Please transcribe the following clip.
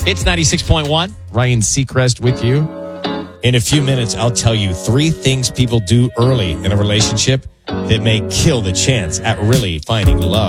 It's 96.1. Ryan Seacrest with you. In a few minutes, I'll tell you 3 things people do early in a relationship that may kill the chance at really finding love.